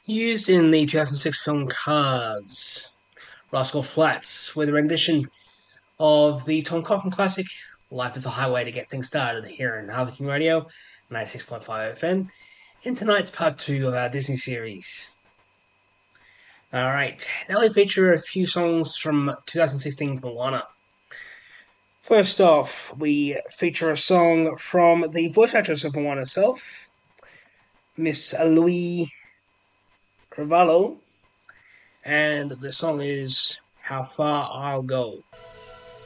Used in the 2006 film Cars, Rascal Flatts, with a rendition of the Tom Cochrane classic Life is a Highway to Get Things Started here in Harvey King Radio, 96.5 FM, in tonight's part 2 of our Disney series. Alright, now we feature a few songs from 2016's Moana. First off, we feature a song from the voice actress of Moana herself, Miss Louis Carvalho, and the song is How Far I'll Go.